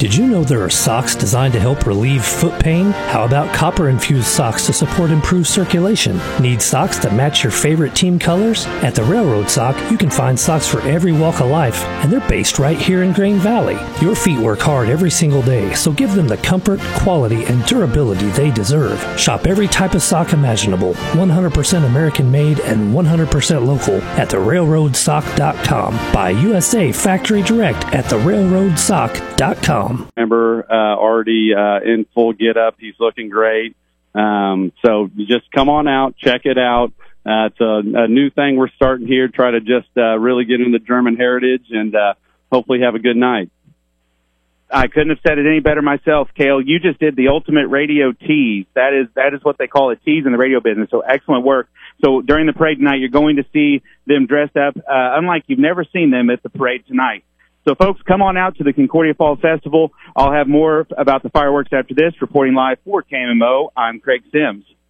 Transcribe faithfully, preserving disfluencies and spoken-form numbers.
Did you know there are socks designed to help relieve foot pain? How about copper-infused socks to support improved circulation? Need socks that match your favorite team colors? At the Railroad Sock, you can find socks for every walk of life, and they're based right here in Grain Valley. Your feet work hard every single day, so give them the comfort, quality, and durability they deserve. Shop every type of sock imaginable, one hundred percent American-made and one hundred percent local at the railroad sock dot com. Buy U S A Factory Direct at the railroad sock dot com. Member uh, already uh, in full get-up. He's looking great. Um, so just come on out, check it out. Uh, it's a, a new thing we're starting here. Try to just uh, really get into German heritage and uh, hopefully have a good night. I couldn't have said it any better myself, Cale. You just did the ultimate radio tease. That is that is what they call a tease in the radio business. So excellent work. So during the parade tonight, you're going to see them dressed up, uh, unlike you've never seen them at the parade tonight. So, folks, come on out to the Concordia Falls Festival. I'll have more about the fireworks after this. Reporting live for K M M O, I'm Craig Sims.